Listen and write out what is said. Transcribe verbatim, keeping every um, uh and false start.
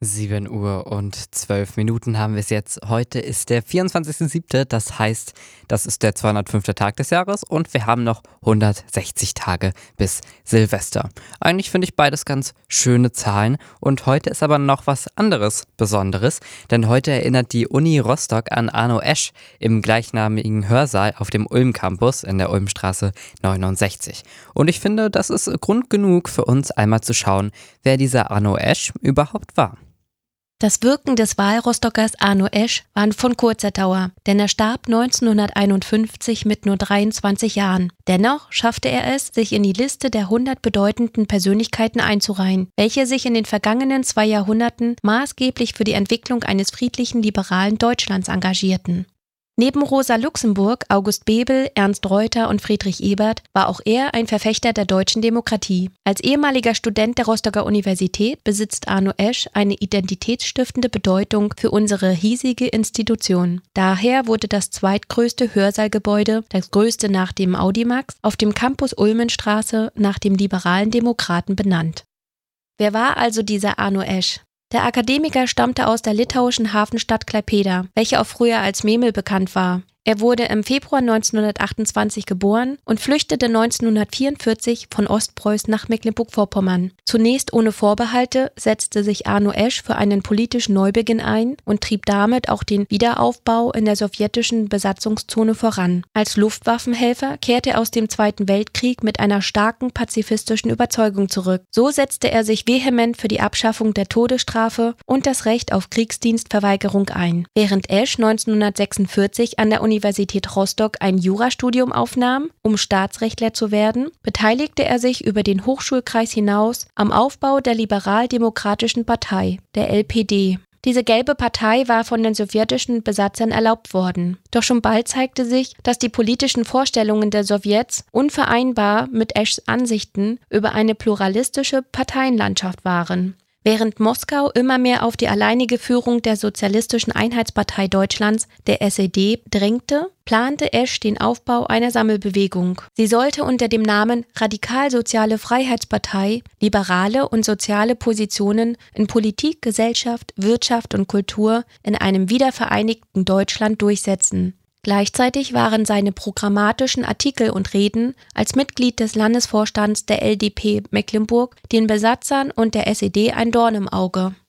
sieben Uhr und zwölf Minuten haben wir es jetzt. Heute ist der vierundzwanzigster siebte Das heißt, das ist der zweihundertfünfte Tag des Jahres und wir haben noch hundertsechzig Tage bis Silvester. Eigentlich finde ich beides ganz schöne Zahlen und heute ist aber noch was anderes Besonderes, denn heute erinnert die Uni Rostock an Arno Esch im gleichnamigen Hörsaal auf dem Ulm-Campus in der Ulmstraße neunundsechzig. Und ich finde, das ist Grund genug für uns einmal zu schauen, wer dieser Arno Esch überhaupt war. Das Wirken des Wahlrostockers Arno Esch war von kurzer Dauer, denn er starb neunzehnhunderteinundfünfzig mit nur dreiundzwanzig Jahren. Dennoch schaffte er es, sich in die Liste der hundert bedeutenden Persönlichkeiten einzureihen, welche sich in den vergangenen zwei Jahrhunderten maßgeblich für die Entwicklung eines friedlichen, liberalen Deutschlands engagierten. Neben Rosa Luxemburg, August Bebel, Ernst Reuter und Friedrich Ebert war auch er ein Verfechter der deutschen Demokratie. Als ehemaliger Student der Rostocker Universität besitzt Arno Esch eine identitätsstiftende Bedeutung für unsere hiesige Institution. Daher wurde das zweitgrößte Hörsaalgebäude, das größte nach dem Audimax, auf dem Campus Ulmenstraße nach dem liberalen Demokraten benannt. Wer war also dieser Arno Esch? Der Akademiker stammte aus der litauischen Hafenstadt Klaipėda, welche auch früher als Memel bekannt war. Er wurde im Februar neunzehnhundertachtundzwanzig geboren und flüchtete neunzehnhundertvierundvierzig von Ostpreußen nach Mecklenburg-Vorpommern. Zunächst ohne Vorbehalte setzte sich Arno Esch für einen politischen Neubeginn ein und trieb damit auch den Wiederaufbau in der sowjetischen Besatzungszone voran. Als Luftwaffenhelfer kehrte er aus dem Zweiten Weltkrieg mit einer starken pazifistischen Überzeugung zurück. So setzte er sich vehement für die Abschaffung der Todesstrafe und das Recht auf Kriegsdienstverweigerung ein. Während Esch neunzehnhundertsechsundvierzig an der Universität Rostock ein Jurastudium aufnahm, um Staatsrechtler zu werden, beteiligte er sich über den Hochschulkreis hinaus am Aufbau der Liberal-Demokratischen Partei, der L P D. Diese gelbe Partei war von den sowjetischen Besatzern erlaubt worden. Doch schon bald zeigte sich, dass die politischen Vorstellungen der Sowjets unvereinbar mit Eschs Ansichten über eine pluralistische Parteienlandschaft waren. Während Moskau immer mehr auf die alleinige Führung der Sozialistischen Einheitspartei Deutschlands, der S E D, drängte, plante Esch den Aufbau einer Sammelbewegung. Sie sollte unter dem Namen Radikalsoziale Freiheitspartei liberale und soziale Positionen in Politik, Gesellschaft, Wirtschaft und Kultur in einem wiedervereinigten Deutschland durchsetzen. Gleichzeitig waren seine programmatischen Artikel und Reden als Mitglied des Landesvorstands der L D P Mecklenburg den Besatzern und der S E D ein Dorn im Auge.